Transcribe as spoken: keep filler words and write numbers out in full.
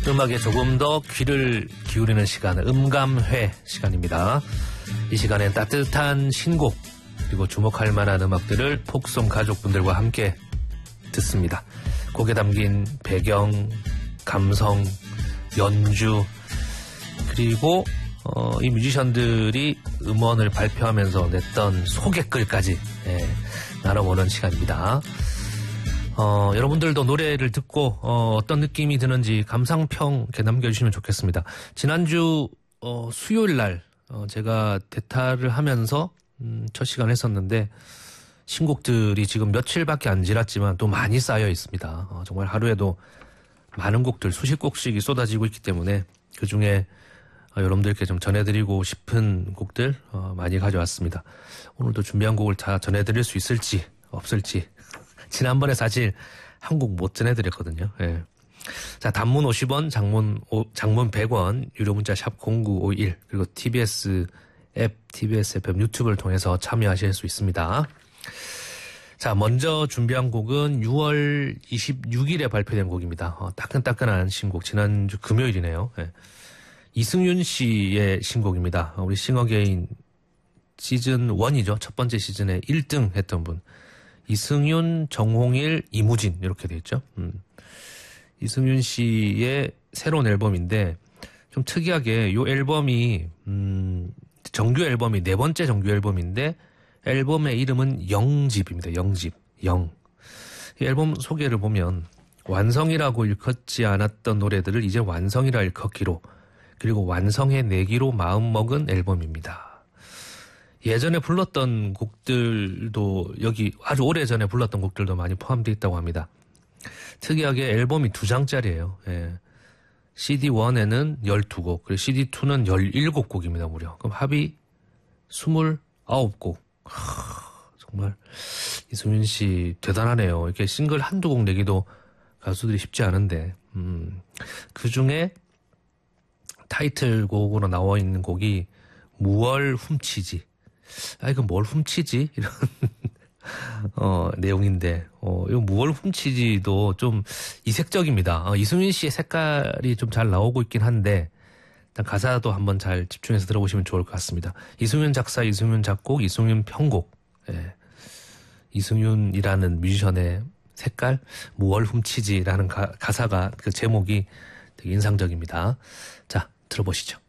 음악에 조금 더 귀를 기울이는 시간, 음감회 시간입니다. 이 시간엔 따뜻한 신곡 그리고 주목할 만한 음악들을 폭송 가족분들과 함께 듣습니다. 곡에 담긴 배경, 감성, 연주 그리고 어, 이 뮤지션들이 음원을 발표하면서 냈던 소개글까지 예, 나눠보는 시간입니다. 어, 여러분들도 노래를 듣고 어, 어떤 느낌이 드는지 감상평 이렇게 남겨주시면 좋겠습니다. 지난주 어, 수요일 날 어, 제가 대타를 하면서 음, 첫 시간 했었는데 신곡들이 지금 며칠밖에 안 지났지만 또 많이 쌓여 있습니다. 어, 정말 하루에도 많은 곡들 수십 곡씩이 쏟아지고 있기 때문에 그중에 어, 여러분들께 좀 전해드리고 싶은 곡들 어, 많이 가져왔습니다. 오늘도 준비한 곡을 다 전해드릴 수 있을지 없을지 지난번에 사실 한 곡 못 전해드렸거든요. 예. 자, 단문 오십 원, 장문, 오, 장문 백 원, 유료 문자 샵 공구오일, 그리고 티비에스 앱, 티비에스 에프엠 유튜브를 통해서 참여하실 수 있습니다. 자, 먼저 준비한 곡은 유월 이십육일에 발표된 곡입니다. 어, 따끈따끈한 신곡, 지난주 금요일이네요. 예. 이승윤 씨의 신곡입니다. 어, 우리 싱어게인 시즌 일이죠. 첫 번째 시즌에 일 등 했던 분. 이승윤, 정홍일, 이무진 이렇게 돼 있죠. 음. 이승윤 씨의 새로운 앨범인데 좀 특이하게 이 앨범이 음, 정규 앨범이 네 번째 정규 앨범인데 앨범의 이름은 영집입니다. 영집, 영. 이 앨범 소개를 보면 완성이라고 일컫지 않았던 노래들을 이제 완성이라 일컫기로 그리고 완성해내기로 마음먹은 앨범입니다. 예전에 불렀던 곡들도 여기 아주 오래전에 불렀던 곡들도 많이 포함되어 있다고 합니다. 특이하게 앨범이 두 장짜리예요. 예. 씨디 일에는 열두 곡, 그리고 씨디 이는 열일곱 곡입니다. 무려. 그럼 합이 스물아홉 곡. 하, 정말 이승윤 씨 대단하네요. 이렇게 싱글 한두 곡 내기도 가수들이 쉽지 않은데 음, 그중에 타이틀곡으로 나와 있는 곡이 무얼 훔치지. 아, 이거 뭘 훔치지? 이런, 어, 내용인데, 어, 이거 무얼 훔치지도 좀 이색적입니다. 어, 이승윤 씨의 색깔이 좀 잘 나오고 있긴 한데, 일단 가사도 한번 잘 집중해서 들어보시면 좋을 것 같습니다. 이승윤 작사, 이승윤 작곡, 이승윤 편곡, 예. 이승윤이라는 뮤지션의 색깔, 무얼 훔치지라는 가, 가사가, 그 제목이 되게 인상적입니다. 자, 들어보시죠.